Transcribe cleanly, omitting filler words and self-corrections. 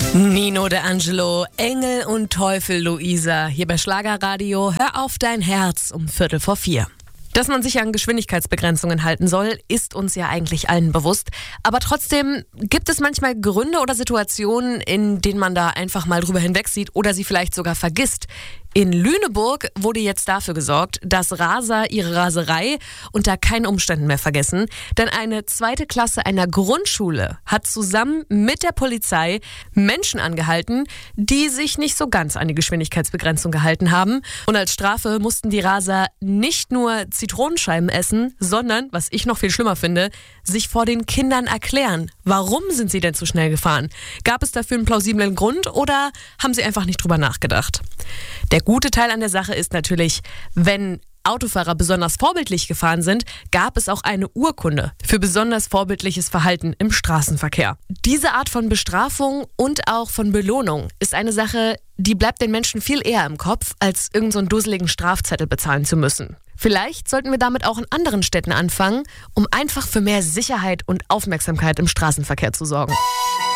Nino D'Angelo, Engel und Teufel, Luisa. Hier bei Schlagerradio. Hör auf dein Herz um 3:45. Dass man sich an Geschwindigkeitsbegrenzungen halten soll, ist uns ja eigentlich allen bewusst. Aber trotzdem gibt es manchmal Gründe oder Situationen, in denen man da einfach mal drüber hinwegsieht oder sie vielleicht sogar vergisst. In Lüneburg wurde jetzt dafür gesorgt, dass Raser ihre Raserei unter keinen Umständen mehr vergessen. Denn eine 2. Klasse einer Grundschule hat zusammen mit der Polizei Menschen angehalten, die sich nicht so ganz an die Geschwindigkeitsbegrenzung gehalten haben. Und als Strafe mussten die Raser nicht nur Zitronenscheiben essen, sondern, was ich noch viel schlimmer finde, sich vor den Kindern erklären. Warum sind sie denn zu schnell gefahren? Gab es dafür einen plausiblen Grund oder haben sie einfach nicht drüber nachgedacht? Der gute Teil an der Sache ist natürlich, wenn Autofahrer besonders vorbildlich gefahren sind, gab es auch eine Urkunde für besonders vorbildliches Verhalten im Straßenverkehr. Diese Art von Bestrafung und auch von Belohnung ist eine Sache, die bleibt den Menschen viel eher im Kopf, als irgend so einen dusseligen Strafzettel bezahlen zu müssen. Vielleicht sollten wir damit auch in anderen Städten anfangen, um einfach für mehr Sicherheit und Aufmerksamkeit im Straßenverkehr zu sorgen.